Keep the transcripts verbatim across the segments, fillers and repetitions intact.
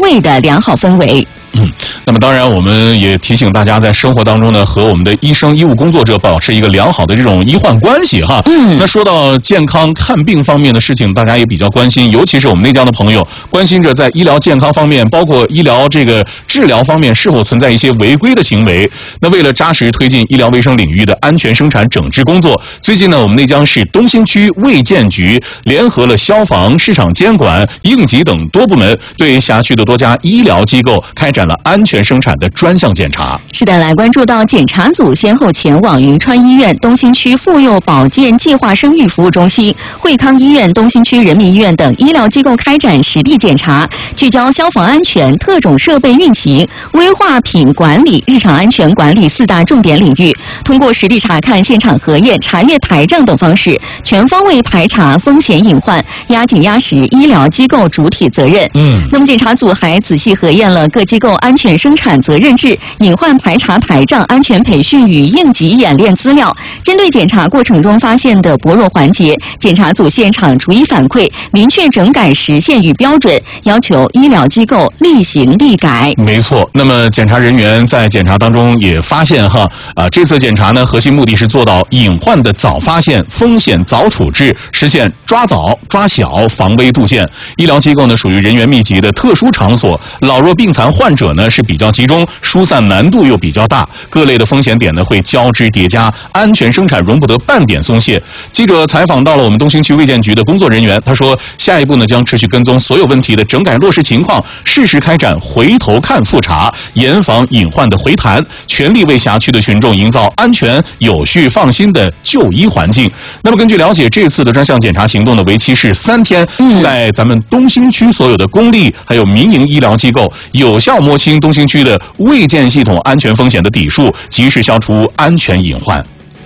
位的良好氛围。 嗯，那么当然，我们也提醒大家，在生活当中呢，和我们的医生、医务工作者保持一个良好的这种医患关系哈。嗯，那说到健康看病方面的事情，大家也比较关心，尤其是我们内江的朋友，关心着在医疗健康方面，包括医疗这个治疗方面，是否存在一些违规的行为。那为了扎实推进医疗卫生领域的安全生产整治工作，最近呢，我们内江市东新区卫健局联合了消防、市场监管、应急等多部门，对辖区的多家医疗机构开展了安全生产的专项检查。 是的，来关注到检查组先后前往云川医院、东新区妇幼保健计划生育服务中心、惠康医院、东新区人民医院等医疗机构开展实地检查，聚焦消防安全、特种设备运行、危化品管理、日常安全管理四大重点领域，通过实地查看、现场核验、查阅台账等方式，全方位排查风险隐患，压紧压实医疗机构主体责任。嗯，那么检查组还仔细核验了各机构安全生产责任制、隐患排查台账、安全培训与应急演练资料。针对检查过程中发现的薄弱环节，检查组现场逐一反馈，明确整改时限与标准，要求医疗机构立行立改。 没错，那么检查人员在检查当中也发现哈啊，这次检查呢，核心目的是做到隐患的早发现、风险早处置，实现抓早抓小、防微杜渐。医疗机构呢属于人员密集的特殊场所，老弱病残患者呢是比较集中，疏散难度又比较大，各类的风险点呢会交织叠加，安全生产容不得半点松懈。记者采访到了我们东新区卫健局的工作人员，他说，下一步呢将持续跟踪所有问题的整改落实情况，适时开展回头看复查，严防隐患的回弹，全力为辖区的群众营造安全、有序、放心的就医环境。那么根据了解，这次的专项检查行动的为期是三天，覆盖咱们东新区所有的公立还有民营医疗机构，有效摸清东新区的卫健系统安全风险的底数，及时消除安全隐患。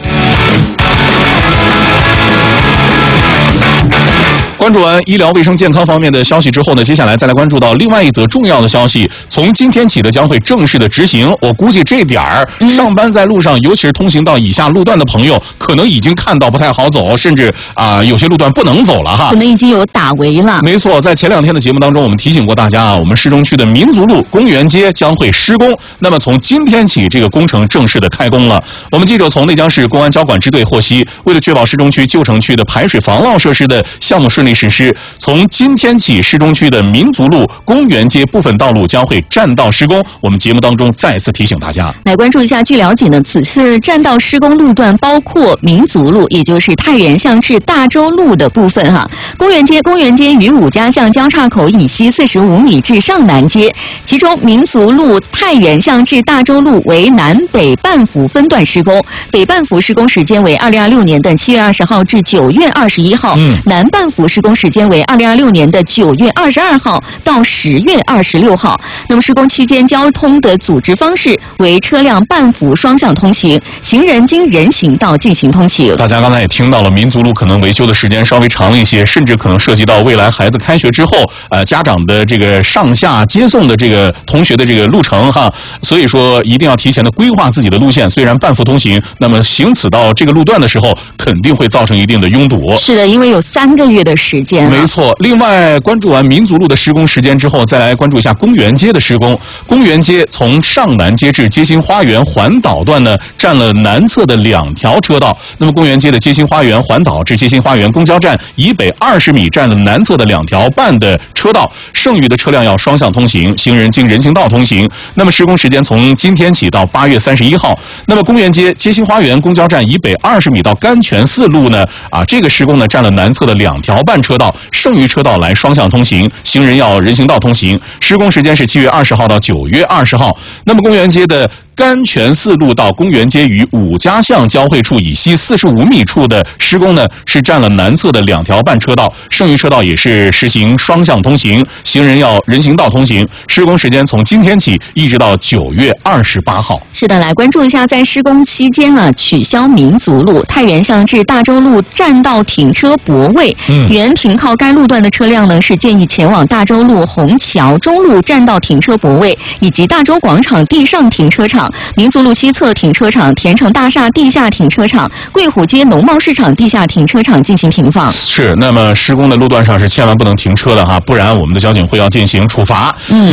关注完医疗卫生健康方面的消息之后呢，接下来再来关注到另外一则重要的消息，从今天起的将会正式的执行。我估计这点儿、嗯、上班在路上，尤其是通行到以下路段的朋友，可能已经看到不太好走，甚至啊、呃、有些路段不能走了哈， 可能已经有打围了。 没错，在前两天的节目当中，我们提醒过大家啊，我们市中区的民族路公园街将会施工。那么从今天起，这个工程正式的开工了。我们记者从内江市公安交管支队获悉，为了确保市中区旧城区的排水防涝设施的项目顺利实施，从今天起，市中区的民族路公园街部分道路将会占道施工。我们节目当中再次提醒大家， 来关注一下。据了解呢，此次占道施工路段包括民族路，也就是太原巷至大洲路的部分哈。公园街，公园街与五家巷交叉口以西四十五米至上南街，其中民族路太原巷至大洲路为南北半幅分段施工，北半幅施工时间为二零二六年的七月二十号至九月二十一号，嗯、南半幅施工时间为二零二六年的九月二十二号到十月二十六号。那么施工期间交通的组织方式为车辆半幅双向通行，行人经人行道进行通行。 大家刚才也听到了，民族路可能维修的时间稍微长一些，甚至可能涉及到未来孩子开学之后，呃，家长的这个上下接送的这个同学的这个路程哈，所以说一定要提前的规划自己的路线。虽然半幅通行，那么行驶到这个路段的时候，肯定会造成一定的拥堵。 是的，因为有三个月的时间、啊。 没错。另外，关注完民族路的施工时间之后，再来关注一下公园街的施工。公园街从上南街至街心花园环岛段呢，占了南侧的两条车道。那么公园街的街心花园环岛至街心花园公交站以北二十米，占了南侧的两条半的车道，剩余的车辆要双向通行，行人经人行道通行。那么施工时间从今天起到八月三十一号。那么公园街街心花园公交站以北二十米到甘泉寺路呢，啊，这个施工呢占了南侧的两条半车道，剩余车道来双向通行，行人要人行道通行。施工时间是七月二十号到九月二十号。那么公园街的甘泉寺路到公园街与五家巷交汇处以西四十五米处的施工呢，是占了南侧的两条半车道，剩余车道也是实行双向通行，行人要人行道通行。施工时间从今天起一直到九月二十八号。 是的，来关注一下，在施工期间呢，取消民族路太原巷至大洲路占道停车泊位，嗯，原停靠该路段的车辆呢，是建议前往大洲路虹桥中路占道停车泊位以及大洲广场地上停车场、民族路西侧停车场、田城大厦地下停车场、桂湖街农贸市场地下停车场进行停放。 是，那么施工的路段上是千万不能停车的哈，不然我们的交警会要进行处罚。嗯。